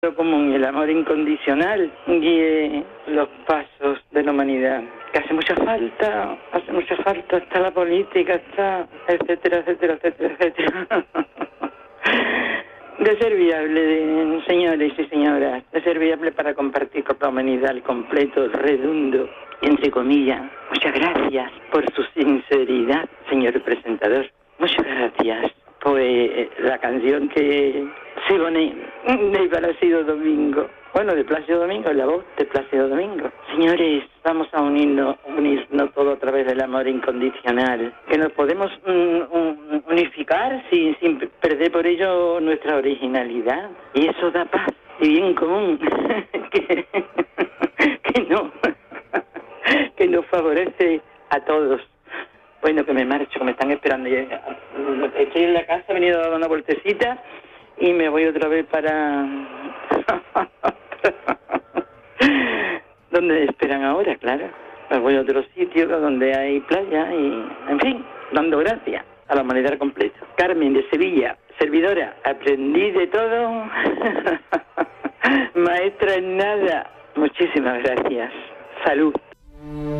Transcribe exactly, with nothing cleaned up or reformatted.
común y el amor incondicional guíe los pasos de la humanidad. Que hace mucha falta, hace mucha falta, está la política, está, etcétera, etcétera, etcétera, etcétera. De ser viable, de, señores y señoras, de ser viable para compartir con la humanidad el completo, redondo, entre comillas. Muchas gracias por su sinceridad, señor presentador. Muchas gracias. Pues la canción que se pone de Plácido Domingo. Bueno, de Plácido Domingo, la voz de Plácido Domingo. Señores, vamos a unirnos, unirnos todo a través del amor incondicional. Que nos podemos um, unificar sin, sin perder por ello nuestra originalidad. Y eso da paz y bien común. que, que no, que nos favorece a todos. Bueno, que me marcho, que me están esperando. Estoy en la casa, he venido a dar una vueltecita y me voy otra vez para... ¿Dónde esperan ahora? Claro. Me voy a otro sitio donde hay playa y, en fin, dando gracias a la humanidad completa. Carmen de Sevilla, servidora, aprendí de todo, maestra en nada. Muchísimas gracias. Salud.